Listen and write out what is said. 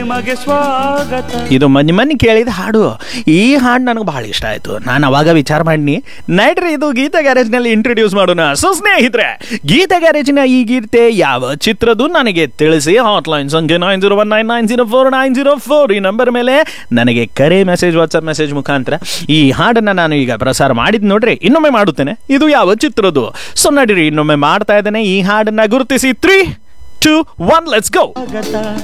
ನಿಮಗೆ ಸ್ವಾಗತ. ಇದು ಮೊನ್ನೆ ಕೇಳಿದ ಹಾಡು. ಈ ಹಾಡು ನನಗೆ ಬಹಳ ಇಷ್ಟ ಆಯ್ತು. ನಾನು ಅವಾಗ ವಿಚಾರ ಮಾಡಿನಿ, ನೈಟ್ರಿ ಇದು ಗೀತಾ ಗ್ಯಾರೇಜ್ನಲ್ಲಿ ಇಂಟ್ರೊಡ್ಯೂಸ್ ಮಾಡೋಣ. ಸೊ ಸ್ನೇಹಿತರೆ, ಗೀತಾ ಗ್ಯಾರೇಜಿನ ಈ ಗೀತೆ ಯಾವ ಚಿತ್ರದ್ದು ನನಗೆ ತಿಳಿಸಿ. ಹಾಟ್ಲೈನ್ ಸಂಖ್ಯೆ 901904904904 ಈ ನಂಬರ್ ಮೇಲೆ ನನಗೆ ಕರೆ, ಮೆಸೇಜ್, ವಾಟ್ಸ್ಆಪ್ ಮೆಸೇಜ್ ಮುಖಾಂತರ ಈ ಹಾಡನ್ನು ನಾನು ಈಗ ಪ್ರಸಾರ ಮಾಡಿದ್ ನೋಡ್ರಿ. ಇನ್ನೊಮ್ಮೆ ಮಾಡುತ್ತೇನೆ, ಇದು ಯಾವ ಚಿತ್ರದ್ದು. ಸೊ ನಡೀರಿ, ಇನ್ನೊಮ್ಮೆ ಮಾಡ್ತಾ ಇದ್ದೇನೆ. ಈ ಹಾಡನ್ನ ಗುರುತಿಸಿ 3, 2, 1 ಲೆಟ್ಸ್ ಗೋ.